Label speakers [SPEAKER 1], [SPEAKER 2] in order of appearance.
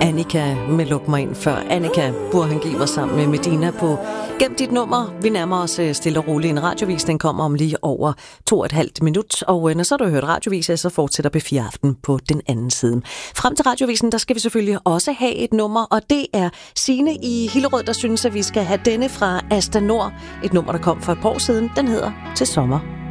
[SPEAKER 1] Annika med Luk mig ind før. Annika Burhan var sammen med Medina på Gem dit nummer. Vi nærmer os stille og roligt. En radiovis, den kommer om lige over 2,5 minut. Og når så har du hørt radiovis, så fortsætter P4 Aften på den anden side. Frem til radiovisen, der skal vi selvfølgelig også have et nummer, og det er Signe i Hillerød, der synes, at vi skal have denne fra Asta Nord. Et nummer, der kom for et par år siden. Den hedder Til sommer.